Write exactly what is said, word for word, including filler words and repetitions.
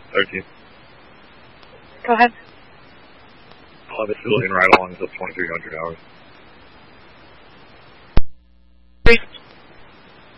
thirteen. Go ahead. I'll have a civilian ride along until twenty-three hundred hours.